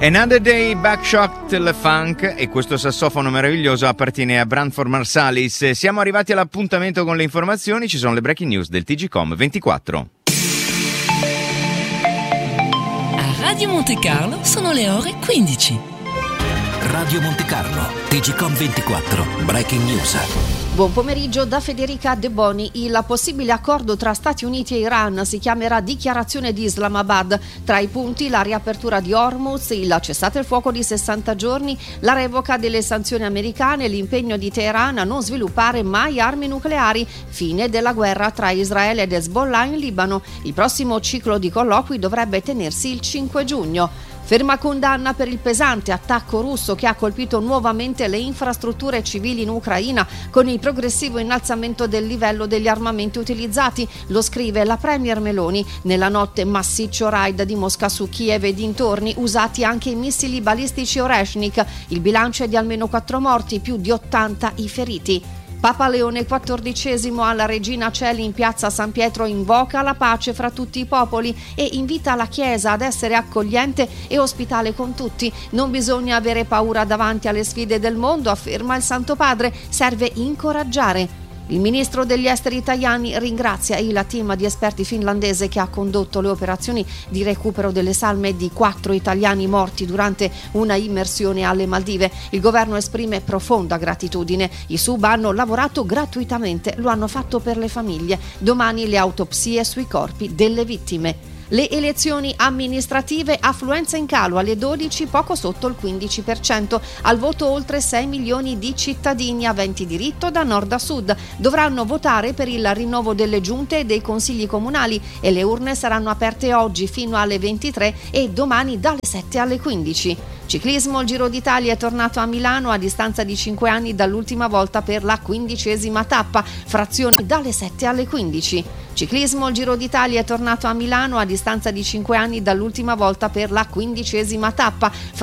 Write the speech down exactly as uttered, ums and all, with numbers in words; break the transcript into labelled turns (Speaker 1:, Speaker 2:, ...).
Speaker 1: Another Day, Backshot Le Funk, e questo sassofono meraviglioso appartiene a Branford Marsalis. Siamo arrivati all'appuntamento con le informazioni, ci sono le breaking news del T G Com ventiquattro.
Speaker 2: A Radio Monte Carlo sono le ore quindici.
Speaker 3: Radio Monte Carlo, T G Com ventiquattro, breaking news.
Speaker 4: Buon pomeriggio da Federica De Boni. Il possibile accordo tra Stati Uniti e Iran si chiamerà Dichiarazione di Islamabad. Tra i punti la riapertura di Hormuz, il cessate il fuoco di sessanta giorni, la revoca delle sanzioni americane, l'impegno di Teheran a non sviluppare mai armi nucleari, fine della guerra tra Israele ed Hezbollah in Libano. Il prossimo ciclo di colloqui dovrebbe tenersi il cinque giugno. Ferma condanna per il pesante attacco russo che ha colpito nuovamente le infrastrutture civili in Ucraina con il progressivo innalzamento del livello degli armamenti utilizzati, lo scrive la Premier Meloni. Nella notte massiccio raid di Mosca su Kiev e dintorni, usati anche i missili balistici Oreshnik. Il bilancio è di almeno quattro morti, più di ottanta i feriti. Papa Leone quattordicesimo alla Regina Coeli in piazza San Pietro invoca la pace fra tutti i popoli e invita la Chiesa ad essere accogliente e ospitale con tutti. Non bisogna avere paura davanti alle sfide del mondo, afferma il Santo Padre, serve incoraggiare. Il ministro degli esteri italiani ringrazia il team di esperti finlandese che ha condotto le operazioni di recupero delle salme di quattro italiani morti durante una immersione alle Maldive. Il governo esprime profonda gratitudine. I sub hanno lavorato gratuitamente, lo hanno fatto per le famiglie. Domani le autopsie sui corpi delle vittime. Le elezioni amministrative, affluenza in calo alle dodici, poco sotto il quindici per cento. Al voto oltre sei milioni di cittadini aventi diritto da nord a sud. Dovranno votare per il rinnovo delle giunte e dei consigli comunali e le urne saranno aperte oggi fino alle ventitré e domani dalle sette alle quindici. Ciclismo, il Giro d'Italia è tornato a Milano a distanza di cinque anni dall'ultima volta per la quindicesima tappa, frazioni dalle sette alle quindici. Ciclismo, il Giro d'Italia è tornato a Milano a distanza di cinque anni dall'ultima volta per la quindicesima tappa,